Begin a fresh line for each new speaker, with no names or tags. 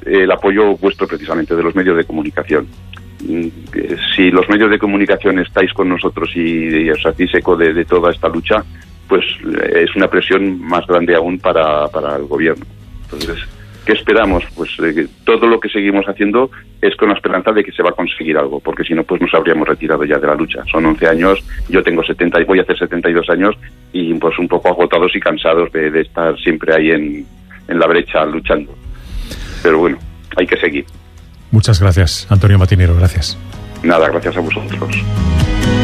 el apoyo vuestro, precisamente, de los medios de comunicación. Si los medios de comunicación estáis con nosotros y os hacéis eco de toda esta lucha, pues es una presión más grande aún para el gobierno. Entonces, ¿qué esperamos? Pues todo lo que seguimos haciendo es con la esperanza de que se va a conseguir algo, porque si no, pues nos habríamos retirado ya de la lucha. Son 11 años, yo tengo 70 y voy a hacer 72 años, y pues un poco agotados y cansados de estar siempre ahí en la brecha luchando. Pero bueno, hay que seguir.
Muchas gracias, Antonio Matinero, gracias.
Nada, gracias a vosotros.